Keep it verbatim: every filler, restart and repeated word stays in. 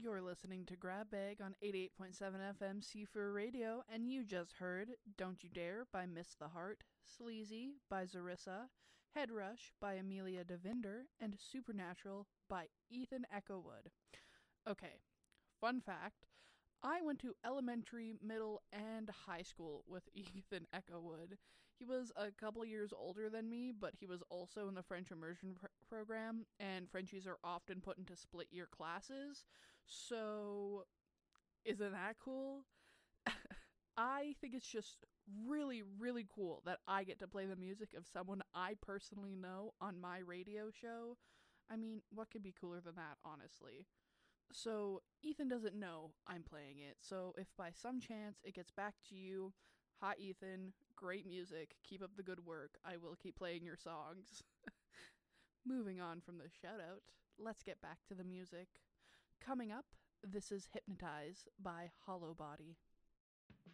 You're listening to Grab Bag on eighty-eight point seven F M C four Radio, and you just heard Don't You Dare by Miss the Heart, Sleazy by Zarissa, Head Rush by Amelia Devinder, and Supernatural by Ethan Echowood. Okay, fun fact, I went to elementary, middle, and high school with Ethan Echowood. He was a couple years older than me, but he was also in the French immersion pr- program, and Frenchies are often put into split year classes. So, isn't that cool? I think it's just really, really cool that I get to play the music of someone I personally know on my radio show. I mean, what could be cooler than that, honestly? So, Ethan doesn't know I'm playing it, so if by some chance it gets back to you, hi Ethan, great music, keep up the good work, I will keep playing your songs. Moving on from the shout out, let's get back to the music. Coming up, this is Hypnotize by Hollow Body.